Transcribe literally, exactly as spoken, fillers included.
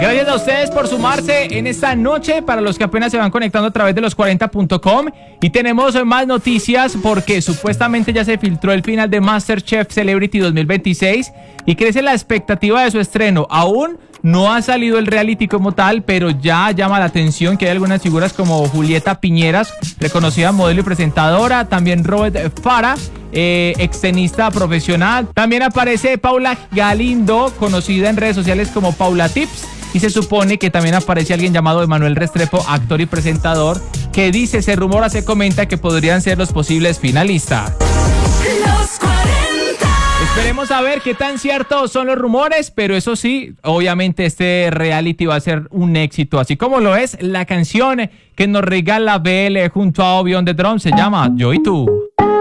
Gracias a ustedes por sumarse en esta noche, para los que apenas se van conectando a través de los cuarenta punto com. Y tenemos más noticias porque supuestamente ya se filtró el final de MasterChef Celebrity dos mil veintiséis y crece la expectativa de su estreno. Aún no ha salido el reality como tal, pero ya llama la atención que hay algunas figuras como Julieta Piñeras, reconocida modelo y presentadora, también Robert Farah, eh, extenista profesional. También aparece Paula Galindo, conocida en redes sociales como Paula Tips. Y se supone que también aparece alguien llamado Emanuel Restrepo, actor y presentador, que dice, se rumora, se comenta que podrían ser los posibles finalistas. Los cuarenta. Esperemos a ver qué tan ciertos son los rumores, pero eso sí, obviamente este reality va a ser un éxito, así como lo es la canción que nos regala B L junto a Obi on the Drum, se llama Yo y Tú.